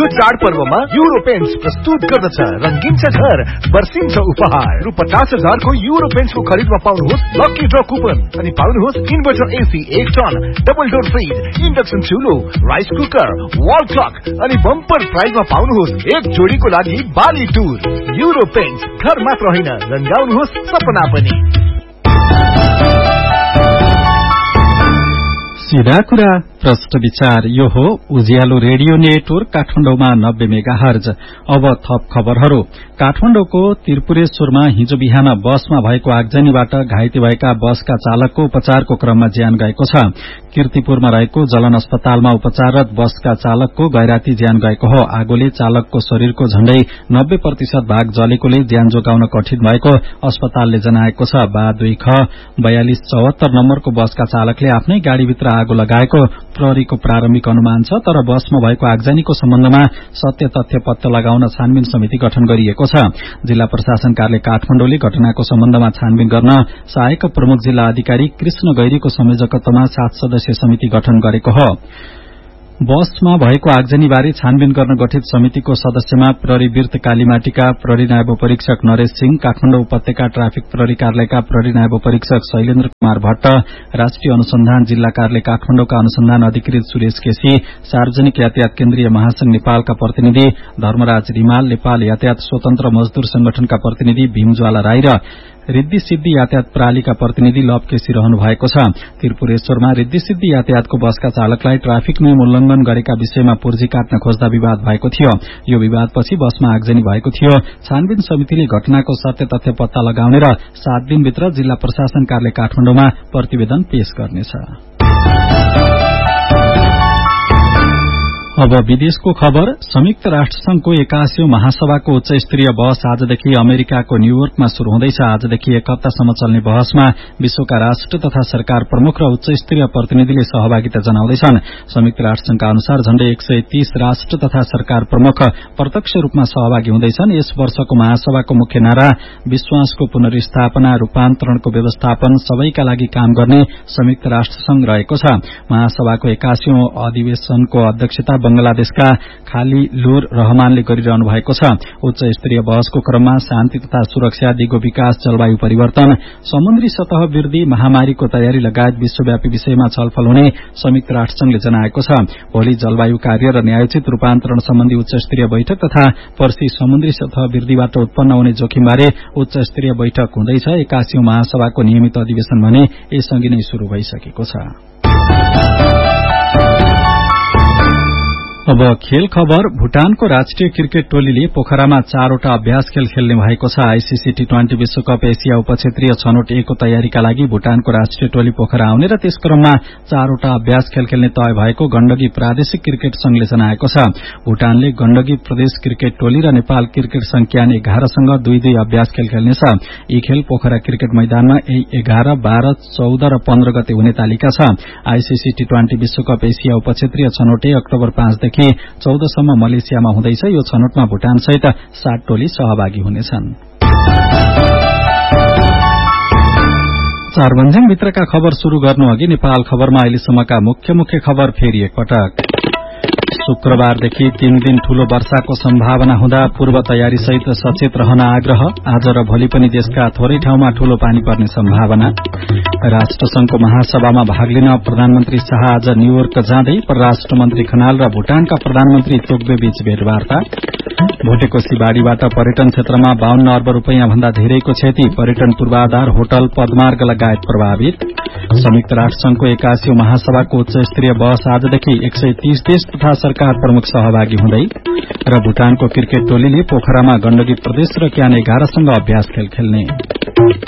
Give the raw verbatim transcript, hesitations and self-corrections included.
यो चाडपर्वमा euro paints प्रस्तुत गर्दछ रंगीन छ घर बर्सिन्छ उपहार रु पचास हजार को युरो पेन्ट्स को खरीदमा पाउनुहोस् लकी ड्र कुपन अनि पाउनुहोस् इन्भर्टर एसी एक ton double door fridge induction चुलो rice cooker wall clock अनि बम्पर प्राइजमा पाउनुहोस् एक जोडीको लागि बाली टुर युरो पेन्ट्स घर मात्र होइन रंगाउनुहोस् सपना पनि। सीधा कुरा प्रश्न विचार यो हो उज्यालो रेडियो नेटवर्क काठमाडौँमा नब्बे मेगा हर्ज। अब थप खबरहरू। काठमाडौँको त्रिपुरेश्वरमा हिजो बिहान बसमा भएको आगजनीबाट घाइते भएका बसका चालकको उपचारको क्रममा ज्यान गएको छ। कीर्तिपुरमा रहेको जलन अस्पतालमा उपचाररत बसका चालकको गैराती ज्यान गएको हो। आगोले चालकको शरीरको झण्डै नब्बे प्रतिशत भाग जलेकोले ज्यान जोगाउन कठिन भएको अस्पतालले जनाएको छ। बा दुई ख बयालिस चौहत्तर नम्बरको बसका चालकले आफ्नै गाड़ीभित्र आगो लगाएको प्रहरीको प्रारम्भिक अनुमान छ, तर बसमा भएको आगजनीको सम्बन्धमा सत्य तथ्य पत्ता लगाउन छानबिन समिति गठन गरिएको छ। जिल्ला प्रशासन कार्यालय काठमाडौँले घटनाको सम्बन्धमा छानबिन गर्न सहायक प्रमुख जिल्ला अधिकारी कृष्ण गैरीको संयोजकत्वमा सात सदस्यीय समिति गठन गरेको हो। बसमा भएको आगजनीबारे छानबिन गर्न गठित समितिको सदस्यमा प्रहरी वीर कालीमाटीका प्रहरी नायब परीक्षक नरेश सिंह, काठमाडौँ उपत्यका ट्राफिक प्रहरी कार्यालयका प्रहरी नायब परीक्षक शैलेन्द्र कुमार भट्ट, राष्ट्रिय अनुसन्धान जिल्ला कार्यालय काठमाडौँका अनुसन्धान अधिकृत सुरेश केसी, सार्वजनिक यातायात केन्द्रीय महासंघ नेपालका प्रतिनिधि धर्मराज रिमाल, नेपाल यातायात स्वतन्त्र मजदूर संगठनका प्रतिनिधि भीमज्वाला राई र रिद्धि सिद्धि यातायात प्रणालीका प्रतिनिधि लव केसी रहनु भएको छ। त्रिपुरेश्वरमा रिद्धि सिद्धि यातायातको बसका चालकलाई ट्राफिक नियम उल्लंघन गरेका विषयमा पुर्जी काट्न खोज्दा विवाद भएको थियो। यो विवादपछि बसमा आगजनी भएको थियो। छानबिन समितिले घटनाको सत्य तथ्य पत्ता लगाउने र सात दिनभित्र जिल्ला प्रशासन कार्यालय काठमाडौँमा प्रतिवेदन पेश गर्नेछ। अब विदेशको खबर। संयुक्त राष्ट्र संघको एकासीौं महासभाको उच्च स्तरीय बहस आजदेखि अमेरिकाको न्यूयोर्कमा शुरू हुँदैछ। आजदेखि एक हप्तासम्म चल्ने बहसमा विश्वका राष्ट्र तथा सरकार प्रमुख र उच्च स्तरीय प्रतिनिधिले सहभागिता जनाउँदैछन्। संयुक्त राष्ट्र संघका अनुसार झण्डै एक सय तीस राष्ट्र तथा सरकार प्रमुख प्रत्यक्ष रूपमा सहभागी हुँदैछन्। यस वर्षको महासभाको मुख्य नारा विश्वासको पुनर्स्थापना, रूपान्तरणको व्यवस्थापन, सबैका लागि काम गर्ने संयुक्त राष्ट्र संघ रहेको छ। महासभाको एकासीौं अधिवेशनको अध्यक्षता बंगलादेशका खालिलुर रहमानले गरिरहनु भएको छ। उच्च स्तरीय बहसको क्रममा शान्ति तथा सुरक्षा, दिगो विकास, जलवायु परिवर्तन, समुद्री सतह वृद्धि, महामारीको तयारी लगायत विश्वव्यापी विषयमा छलफल हुने संयुक्त राष्ट्र संघले जनाएको छ। भोलि जलवायु कार्य र न्यायोचित रूपान्तरण सम्बन्धी उच्च स्तरीय बैठक तथा पर्सि समुद्री सतह वृद्धिबाट उत्पन्न हुने जोखिमबारे उच्च स्तरीय बैठक हुँदैछ। एकासीौं महासभाको नियमित अधिवेशन भने यसअघि नै शुरू भइसकेको छ। अब खेल खबर। भूटानको राष्ट्रिय क्रिकेट टोलीले पोखरामा चारवटा अभ्यास खेल खेल्ने भएको छ। आईसीसी टी ट्वेन्टी विश्वकप एसिया उपक्षेत्रीय छनौट एकको तयारीका लागि भूटानको राष्ट्रिय टोली पोखरा आउने र त्यस क्रममा चारवटा अभ्यास खेल खेल्ने तय भएको गण्डकी प्रादेशिक क्रिकेट संघले जनाएको छ। भूटानले गण्डकी प्रदेश क्रिकेट टोली र नेपाल क्रिकेट संघ क्यान एघारसँग दुई दुई अभ्यास खेल खेल्नेछ। यी खेल पोखरा क्रिकेट मैदानमा एघार, बाह्र, चौध र पन्ध्र गते हुने तालिका छ। आईसीसी टी ट्वेन्टी विश्वकप एसिया उपक्षेत्रीय छनौटे अक्टोबर पाँचदेखि चौधसम्म मलेसियामा हुँदैछ। यो छनौटमा भूटान सहित सात टोली सहभागी हुनेछन्। चारभन्ज्याङ भित्रका खबर शुरू गर्नु अघि नेपाल खबरमा अहिलेसम्मका मुख्य मुख्य खबर फेरि एकपटक। शुक्रबारदेखि तीन दिन ठूलो वर्षाको सम्भावना हुँदा पूर्व तयारी सहित सचेत रहन आग्रह। आज र भोलि पनि देशका थोरै ठाउँमा ठूलो पानी पर्ने सम्भावना। राष्ट्रसंघको महासभामा भाग लिन प्रधानमन्त्री शाह आज न्यूयोर्क जाँदै परराष्ट्र मन्त्री खनाल र भूटानका प्रधानमन्त्री तोग्बे बीच भेटवार्ता। भोटेकोशी बाढ़ीबाट पर्यटन क्षेत्रमा बाहन्न अर्ब रूपियाँ भन्दा धेरैको क्षति। पर्यटन पूर्वाधार, होटल, पदमार्ग लगायत प्रभावित। संयुक्त राष्ट्र संघको एकासीौं महासभाको उच्च स्तरीय बहस आजदेखि एक सय तीस देश तथा सरकार प्रमुख सहभागी हुँदै र भूटानको क्रिकेट टोलीले पोखरामा गण्डकी प्रदेश र क्यान एघारसँग अभ्यास खेल खेल्ने।